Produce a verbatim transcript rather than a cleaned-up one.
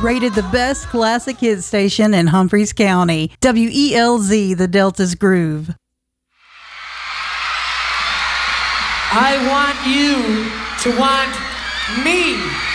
Rated the best classic hit station in Humphreys County. W E L Z, the Delta's Groove. I want you to want me.